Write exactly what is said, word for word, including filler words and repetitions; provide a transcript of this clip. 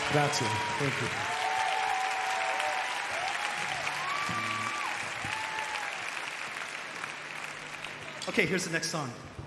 Grazie. Thank you. Okay, here's the next song.